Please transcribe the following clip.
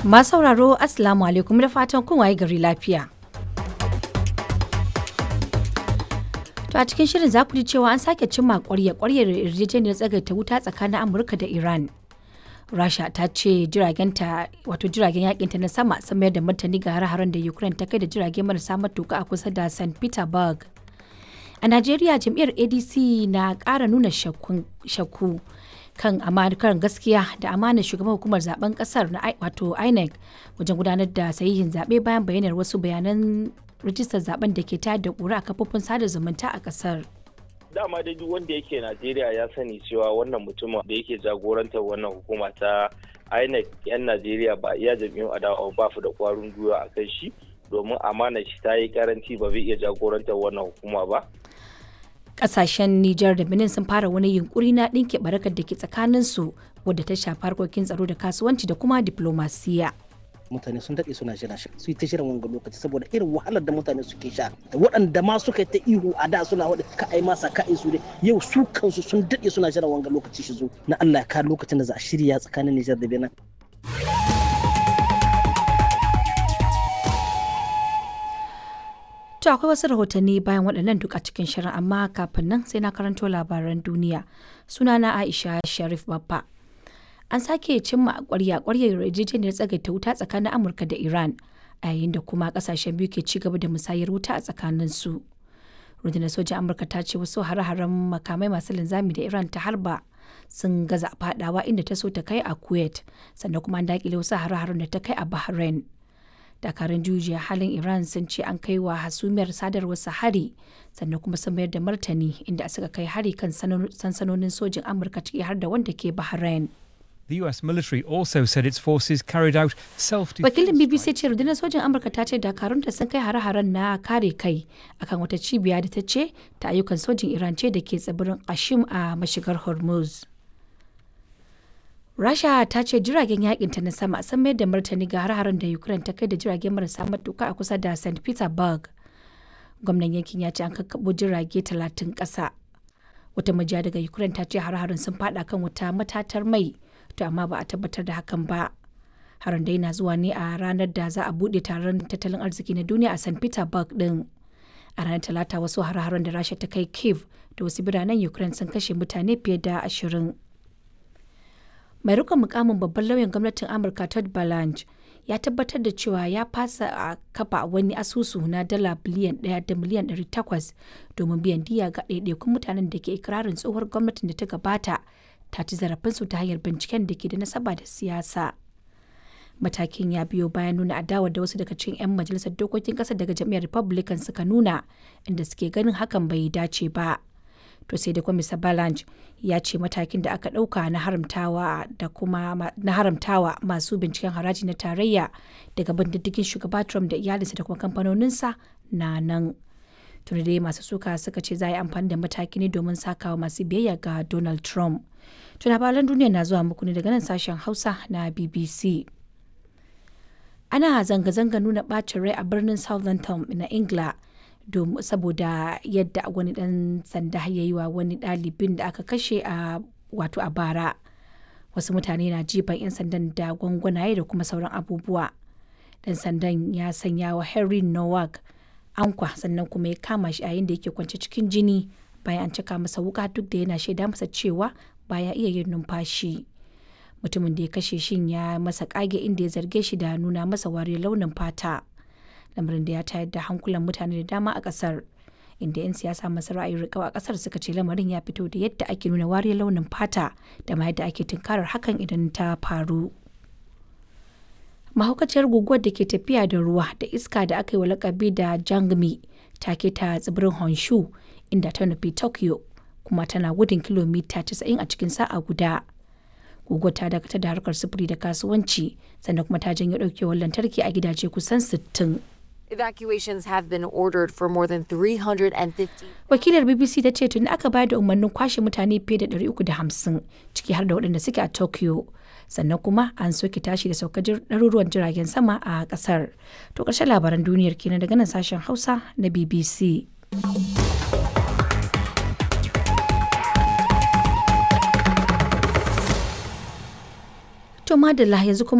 Masu sauraro Assalamu alaikum da fatan kun waye gari lafiya. To a cikin shirin za ku ji cewa an sake cimma ƙwaryar yarjejeniyar tsagaita wuta tsakanin Amurka da Iran. Rasha ta ce jiragen yakinta na sama sun mayar da martani ga hare-haren da Ukraine ta kai da jirage marasa matuka a kusa da St. Petersburg. A Najeriya jam'iyyar ADC na ƙara nuna shakku kan amurkar gaskiya da amanar shugaban hukumar zaben kasar na wato INEC wajen gudanar da sahihin zaɓe bayan bayyanar wasu bayanan rijistar zaben da ke tayar da ƙura a kafofin sada zumunta a kasar. Dama dai duk wanda yake Najeriya ya sani cewa wannan mutumin da yake jagorantar wannan hukuma ta INEC 'yan Najeriya ba iya jam'iyyun adawa ba su da ƙwarin gwiwa a kan shi domin amanar shi ta yi karanci ba zai iya jagorantar wannan hukuma ba. Kasashen Nijar da Benin sun fara wani yunkuri na ɗinke barakar da ke tsakaninsu wadda ta shafi harkokin tsaro da kasuwanci da kuma diplomasiya. Mutane sun daɗe suna jira su yi ta shirin wanga lokaci saboda irin wahalar da mutane suke sha waɗanda ma suka ta ihu a da suna waɗa ka ai masa ka su dai yau su kansu sun daɗe suna jira wanga lokaci shi zo na Allah ya kawo lokacin da za a shirya tsakanin Nijar da Benin. To akwai wasu rahotanni bayan waɗannan duk a cikin shirin amma kafin nan sai na karanto labaran duniya. Sunana Aisha Sharif Babba. An sake cimma ƙwaryar yarjejeniyar tsagaita wuta tsakanin Amurka da Iran a yayin da kuma ƙasashen biyu ke ci gaba da musayar wuta a tsakanin su. Rundunar sojan Amurka ta ce wasu hare-haren makamai masu linzami da Iran ta harba sun gaza faɗawa inda ta so ta kai a Kuwait sannan kuma an daƙile wasu hare-haren da ta kai a Bahrain. Dakarun jujiya halin Iran sun ce an kai wa hasumiyar sadarwar hari sannan kuma sun mayar da martani inda suka kai hari kan sansanonin sojin Amurka ciki har da wanda ke Bahrain. The US military also said its forces carried out self-defense. Wakilin BBC ce rundunar sojin Amurka ta ce dakarunta sun kai hare-haren na kare kai akan wata cibiya da ta ce ta ayyukan sojin Iran ce da ke tsibirin Qashim a mashigar Hormuz. Rasha ta ce jiragen yakinta na sama sun mayar da martani ga har-haren da Ukraine ta kai da jirage marasa matuka a kusa da St. Petersburg. Gwamnan yankin ya ce an kakkaɓo jirage 30 ƙasa. Wata majiya daga Ukraine ta ce har-haren sun fada kan wata matatar mai, to amma ba a tabbatar da hakan ba. Harin dai na zuwa ne a ranar da za a buɗe taron tattalin arziki na duniya a St. Petersburg din. A ranar Talata wasu har-haren da Rasha ta kai Kyiv da wasu biranen Ukraine sun kashe mutane fiye da 20. Mai rikon mukamin babban lauyan gwamnatin Amurka Todd Blanche ya tabbatar da cewa ya fasa a kafa wani asusu na dala biliyan 1 da miliyan 800 domin biyan diya ga ɗaiɗaikun mutanen da ke ikirarin tsohuwar gwamnatin da ta gabata ta ci zarafinsu ta hanyar binciken da ke da nasaba da siyasa. Matakin ya biyo bayan nuna adawa da wasu daga cikin 'yan majalisar dokokin ƙasa daga jam'iyyar Republican suka nuna inda suke ganin hakan bai dace ba. To sai da kwamisa Balanch ya ce matakin da aka ɗauka na haramtawa masu binciken haraji na tarayya daga bandiddigin shugaba Trump da iyalinsa da kuma kamfanoninsa na nan. Tuni dai masu suka suka ce za a yi amfani da mataki ne domin sakawa masu biyayya ga Donald Trump. Labaran duniya na zuwa muku ne daga nan sashen Hausa na BBC. Ana zanga-zanga nuna ɓacin rai a birnin Southampton na Ingila. Saboda yadda wani dan sanda ya yi wa wani ɗalibin da aka kashe a bara. Wasu mutane na jifan 'yan sandan da gwangwanaye da kuma sauran abubuwa. Dan sandan ya sanya wa Henry Nowak ankwa sannan kuma ya kama shi a yayin da yake kwance cikin jini bayan an cika masa wuka duk da yana shaida masa cewa baya iya yin numfashi. Mutumin da ya kashe shin ya masa kage inda ya zarge shi da nuna masa wariyar launin fata. Lamarin da ya tayar da hankulan mutane da dama a kasar, inda 'yan siyasa masu ra'ayin riƙau a kasar suka ce lamarin ya fito da yadda ake nuna wariyar launin fata da ma yadda ake tunkarar hakan idan ta faru. Mahaukaciyar guguwar da ke tafiya da ruwa da iska da aka yi wa lakabi da Jangmi ta keta tsibirin Honshu inda ta nufi Tokyo kuma tana gudun kilomita 90 a cikin sa'a guda. Guguwar ta dakatar da harkar sufuri da kasuwanci sannan kuma ta janyo ɗaukewar lantarki a gidaje kusan 60. Evacuations have been ordered for more than 350. Wakilar BBC ta ce tuni aka bayar da umarnin kwashe mutane fiye da 350 ciki har da waɗanda suke a Tokyo. Sannan kuma an soke tashi da saukar ɗaruruwan jiragen sama a ƙasar. To ƙarshen labaran duniyar kenan daga nan sashen Hausa na BBC. To madalla yanzu kuma